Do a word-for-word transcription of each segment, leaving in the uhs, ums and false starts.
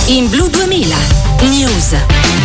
In Blu duemila News.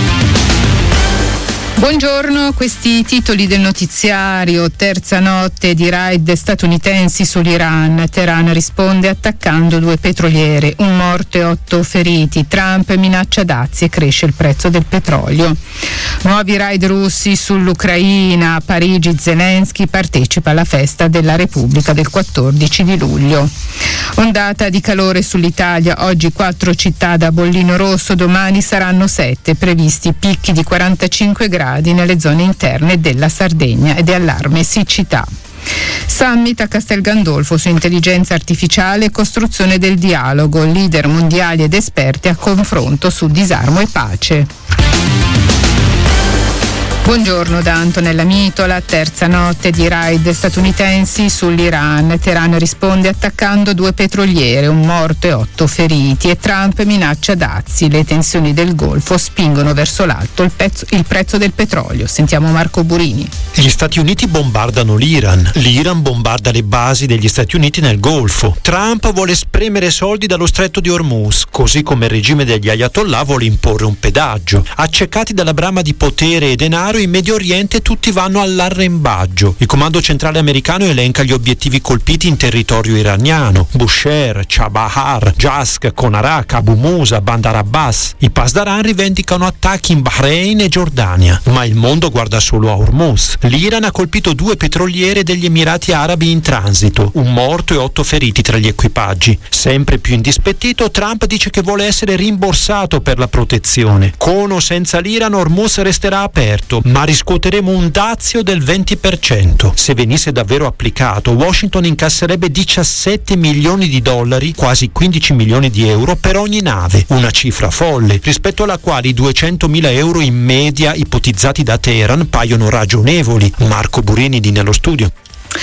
Buongiorno, questi i titoli del notiziario. Terza notte di raid statunitensi sull'Iran. Teheran risponde attaccando due petroliere, un morto e otto feriti. Trump minaccia dazi e cresce il prezzo del petrolio. Nuovi raid russi sull'Ucraina. A Parigi Zelensky partecipa alla festa della Repubblica del quattordici di luglio. Ondata di calore sull'Italia. Oggi quattro città da bollino rosso, domani saranno sette. Previsti picchi di quarantacinque gradi nelle zone interne della Sardegna ed è allarme siccità. Summit a Castel Gandolfo su intelligenza artificiale e costruzione del dialogo, leader mondiali ed esperti a confronto su disarmo e pace. Buongiorno da Antonella Mitola. Terza notte di raid statunitensi sull'Iran. Teheran risponde attaccando due petroliere, un morto e otto feriti, e Trump minaccia dazi. Le tensioni del Golfo spingono verso l'alto il, pezzo, il prezzo del petrolio. Sentiamo Marco Burini. Gli Stati Uniti bombardano l'Iran. L'Iran bombarda le basi degli Stati Uniti nel Golfo. Trump vuole spremere soldi dallo stretto di Hormuz, così come il regime degli Ayatollah vuole imporre un pedaggio. Accecati dalla brama di potere e denaro, in Medio Oriente tutti vanno all'arrembaggio. Il comando centrale americano elenca gli obiettivi colpiti in territorio iraniano: Bushehr, Chabahar, Jask, Konarak, Abu Musa, Bandar Abbas. I Pasdaran rivendicano attacchi in Bahrain e Giordania, ma il mondo guarda solo a Hormuz. L'Iran ha colpito due petroliere degli Emirati Arabi in transito, un morto e otto feriti tra gli equipaggi. Sempre più indispettito, Trump dice che vuole essere rimborsato per la protezione. Con o senza l'Iran, Hormuz resterà aperto, ma riscuoteremo un dazio del venti per cento. Se venisse davvero applicato, Washington incasserebbe diciassette milioni di dollari, quasi quindici milioni di euro per ogni nave, una cifra folle, rispetto alla quale i duecentomila euro in media ipotizzati da Teheran paiono ragionevoli. Marco Burini di Nello Studio.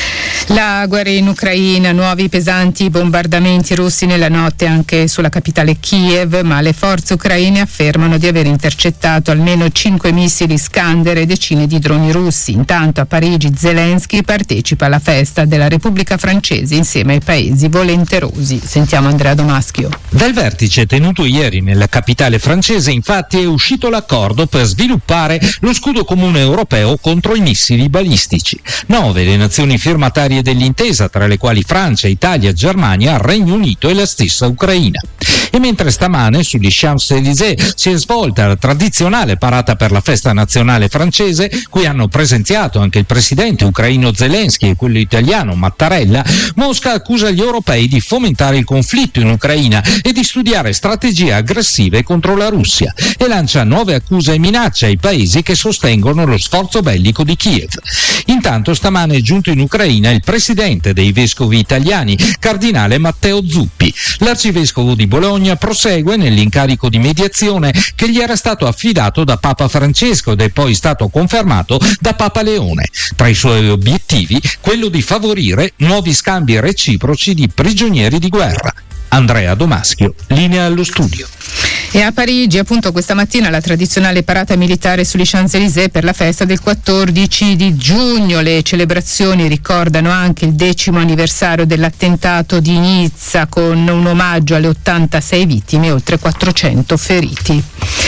La guerra in Ucraina, nuovi pesanti bombardamenti russi nella notte anche sulla capitale Kiev, ma le forze ucraine affermano di aver intercettato almeno cinque missili Iskander e decine di droni russi. Intanto a Parigi Zelensky partecipa alla festa della Repubblica Francese insieme ai paesi volenterosi. Sentiamo Andrea Domaschio. Dal vertice tenuto ieri nella capitale francese, infatti, è uscito l'accordo per sviluppare lo scudo comune europeo contro i missili balistici. Nove le nazioni firmatarie dell'intesa, tra le quali Francia, Italia, Germania, Regno Unito e la stessa Ucraina. E mentre stamane sugli Champs-Élysées si è svolta la tradizionale parata per la festa nazionale francese, cui hanno presenziato anche il presidente ucraino Zelensky e quello italiano Mattarella, Mosca accusa gli europei di fomentare il conflitto in Ucraina e di studiare strategie aggressive contro la Russia, e lancia nuove accuse e minacce ai paesi che sostengono lo sforzo bellico di Kiev. Intanto stamane è giunto in Ucraina il presidente dei vescovi italiani, cardinale Matteo Zuppi. L'arcivescovo di Bologna prosegue nell'incarico di mediazione che gli era stato affidato da Papa Francesco ed è poi stato confermato da Papa Leone. Tra i suoi obiettivi, quello di favorire nuovi scambi reciproci di prigionieri di guerra. Andrea Domaschio, linea allo studio. E a Parigi, appunto, questa mattina la tradizionale parata militare sugli Champs-Élysées per la festa del quattordici di giugno. Le celebrazioni ricordano anche il decimo anniversario dell'attentato di Nizza, con un omaggio alle ottantasei vittime e oltre quattrocento feriti.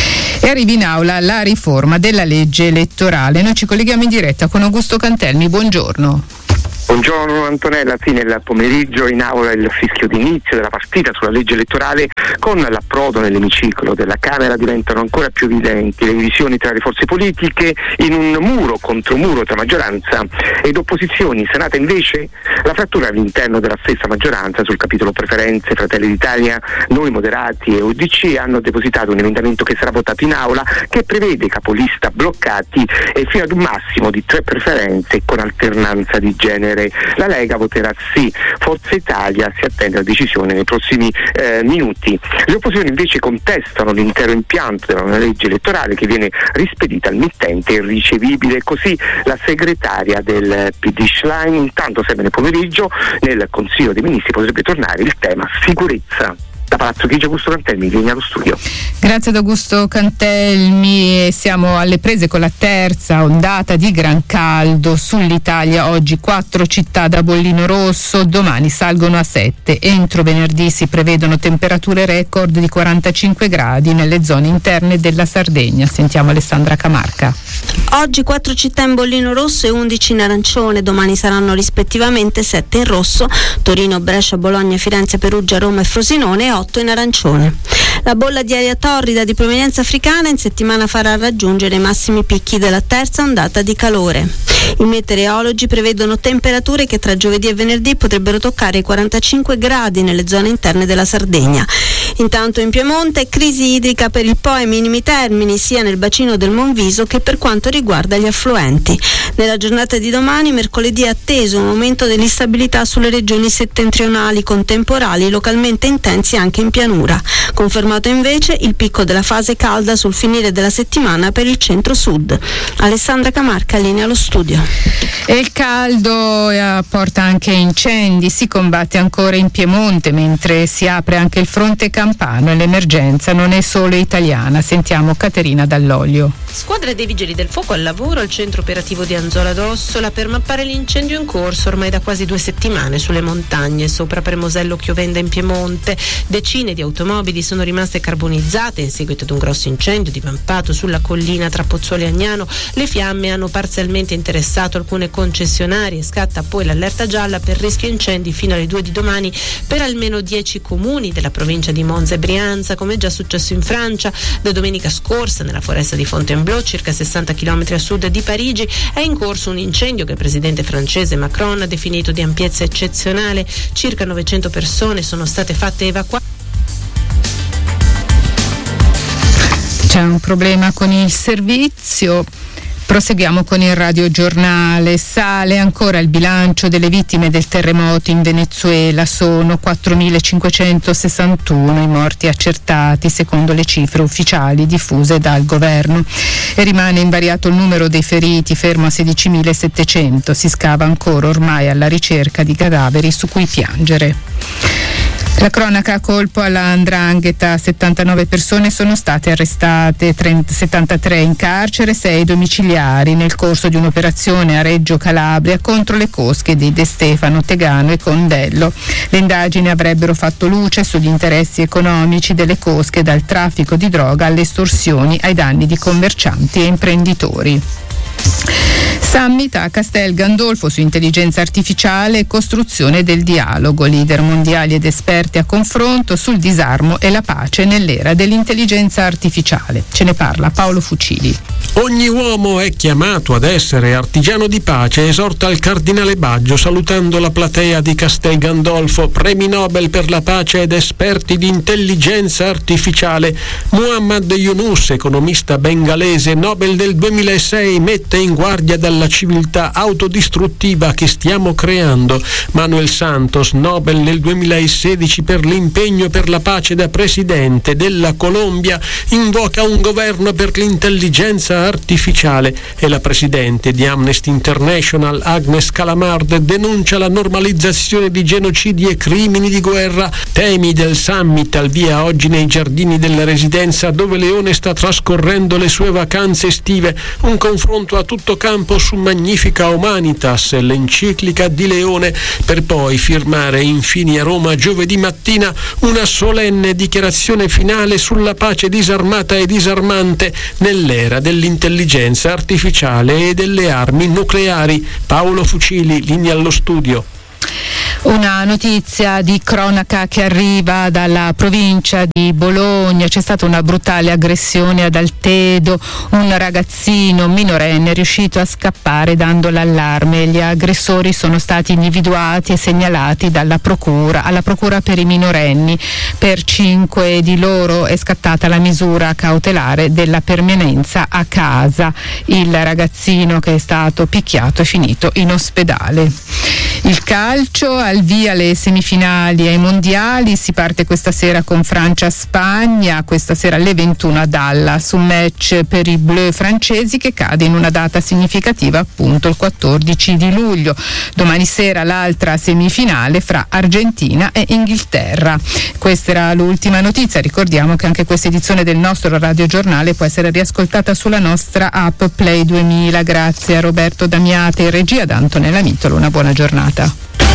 E arriva in aula la riforma della legge elettorale. Noi ci colleghiamo in diretta con Augusto Cantelmi. Buongiorno. Buongiorno Antonella, sì, nel pomeriggio in aula il fischio d'inizio della partita sulla legge elettorale. Con l'approdo nell'emiciclo della Camera diventano ancora più evidenti le divisioni tra le forze politiche in un muro contro muro tra maggioranza ed opposizioni. In Senato invece la frattura all'interno della stessa maggioranza sul capitolo preferenze. Fratelli d'Italia, Noi Moderati e U D C hanno depositato un emendamento che sarà votato in aula, che prevede capolista bloccati e fino ad un massimo di tre preferenze con alternanza di genere. La Lega voterà sì, Forza Italia si attende la decisione nei prossimi eh, minuti. Le opposizioni invece contestano l'intero impianto della legge elettorale, che viene rispedita al mittente irricevibile. Così la segretaria del P D Schlein. Intanto sempre nel pomeriggio nel Consiglio dei Ministri potrebbe tornare il tema sicurezza. Da Palazzo Chigi, Augusto Cantelmi, linea allo studio. Grazie ad Augusto Cantelmi. Siamo alle prese con la terza ondata di gran caldo sull'Italia. Oggi quattro città da bollino rosso, domani salgono a sette. Entro venerdì si prevedono temperature record di quarantacinque gradi nelle zone interne della Sardegna. Sentiamo Alessandra Camarca. Oggi quattro città in bollino rosso e undici in arancione, domani saranno rispettivamente sette in rosso, Torino, Brescia, Bologna, Firenze, Perugia, Roma e Frosinone, e otto in arancione. La bolla di aria torrida di provenienza africana in settimana farà raggiungere i massimi picchi della terza ondata di calore. I meteorologi prevedono temperature che tra giovedì e venerdì potrebbero toccare i quarantacinque gradi nelle zone interne della Sardegna. Intanto in Piemonte crisi idrica per il Po ai minimi termini sia nel bacino del Monviso che per quanto riguarda gli affluenti. Nella giornata di domani, mercoledì, è atteso un aumento dell'instabilità sulle regioni settentrionali con temporali localmente intensi anche in pianura. Confermato invece il picco della fase calda sul finire della settimana per il centro-sud. Alessandra Camarca, linea allo studio. E il caldo eh, porta anche incendi, si combatte ancora in Piemonte mentre si apre anche il fronte campano e l'emergenza non è solo italiana. Sentiamo Caterina Dall'Olio. Squadre dei vigili del fuoco al lavoro al centro operativo di Anzola d'Ossola per mappare l'incendio in corso ormai da quasi due settimane sulle montagne sopra Premosello Chiovenda in Piemonte. Decine di automobili sono rimaste carbonizzate in seguito ad un grosso incendio divampato sulla collina tra Pozzuoli e Agnano. Le fiamme hanno parzialmente interessato alcune concessionarie, scatta poi l'allerta gialla per rischio incendi fino alle due di domani per almeno dieci comuni della provincia di Monza e Brianza, come è già successo in Francia. Da domenica scorsa nella foresta di Fontainebleau, circa sessanta chilometri a sud di Parigi, è in corso un incendio che il presidente francese Macron ha definito di ampiezza eccezionale. Circa novecento persone sono state fatte evacuare. C'è un problema con il servizio. Proseguiamo con il radiogiornale. Sale ancora il bilancio delle vittime del terremoto in Venezuela. Sono quattromilacinquecentosessantuno i morti accertati secondo le cifre ufficiali diffuse dal governo. E rimane invariato il numero dei feriti, fermo a sedicimilasettecento. Si scava ancora ormai alla ricerca di cadaveri su cui piangere. La cronaca a colpo alla 'ndrangheta, settantanove persone sono state arrestate, trenta, settantatré in carcere, sei domiciliari nel corso di un'operazione a Reggio Calabria contro le cosche di De Stefano, Tegano e Condello. Le indagini avrebbero fatto luce sugli interessi economici delle cosche, dal traffico di droga alle estorsioni ai danni di commercianti e imprenditori. Summit a Castel Gandolfo su intelligenza artificiale e costruzione del dialogo, leader mondiali ed esperti a confronto sul disarmo e la pace nell'era dell'intelligenza artificiale. Ce ne parla Paolo Fucili. Ogni uomo è chiamato ad essere artigiano di pace, esorta il cardinale Baggio salutando la platea di Castel Gandolfo. Premi Nobel per la pace ed esperti di intelligenza artificiale. Muhammad Yunus, economista bengalese, Nobel del duemilasei, mette in guardia dalla civiltà autodistruttiva che stiamo creando. Manuel Santos, Nobel nel duemilasedici per l'impegno per la pace da presidente della Colombia, invoca un governo per l'intelligenza artificiale, e la presidente di Amnesty International Agnes Kalamard denuncia la normalizzazione di genocidi e crimini di guerra. Temi del summit al via oggi nei giardini della residenza dove Leone sta trascorrendo le sue vacanze estive, un confronto a tutto campo su Magnifica Humanitas, l'enciclica di Leone, per poi firmare infine a Roma giovedì mattina una solenne dichiarazione finale sulla pace disarmata e disarmante nell'era dell'intelligenza artificiale e delle armi nucleari. Paolo Fucili, linea allo studio. Una notizia di cronaca che arriva dalla provincia di Bologna. C'è stata una brutale aggressione ad Altedo. Un ragazzino minorenne è riuscito a scappare dando l'allarme. Gli aggressori sono stati individuati e segnalati dalla procura alla procura per i minorenni. Per cinque di loro è scattata la misura cautelare della permanenza a casa. Il ragazzino che è stato picchiato è finito in ospedale. Il calcio, al via le semifinali ai mondiali, si parte questa sera con Francia-Spagna, questa sera alle ventuno a Dallas, un match per i blu francesi che cade in una data significativa, appunto il quattordici di luglio. Domani sera l'altra semifinale fra Argentina e Inghilterra. Questa era l'ultima notizia, ricordiamo che anche questa edizione del nostro radiogiornale può essere riascoltata sulla nostra app Play duemila. Grazie a Roberto Damiate in regia, da Antonella Mitolo, una buona giornata.